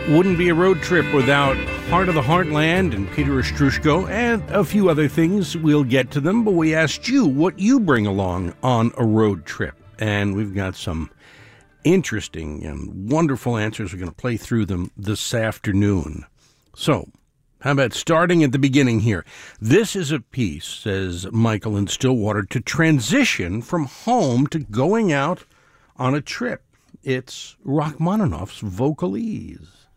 Wouldn't be a road trip without Heart of the Heartland and Peter Ostrushko and a few other things. We'll get to them, but we asked you what you bring along on a road trip. And we've got some interesting and wonderful answers. We're going to play through them this afternoon. So, how about starting at the beginning here? This is a piece, says Michael in Stillwater, to transition from home to going out on a trip. It's Rachmaninoff's Vocalese.